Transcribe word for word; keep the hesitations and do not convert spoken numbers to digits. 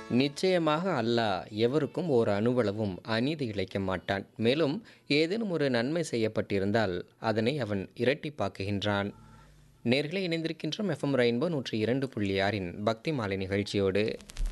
நிச்சயமாக அல்லாஹ் எவருக்கும் ஓர் அணுவளவும் அநீதி இழைக்க மாட்டான். மேலும் ஏதேனும் ஒரு நன்மை செய்யப்பட்டிருந்தால் அதனை அவன் இரட்டிப்பாக்குகின்றான். நேர்களே, இணைந்திருக்கின்றோம் எஃப்எம் ரெயின்போ நூற்றி இரண்டு புள்ளி ஆறின் பக்தி மாலை நிகழ்ச்சியோடு.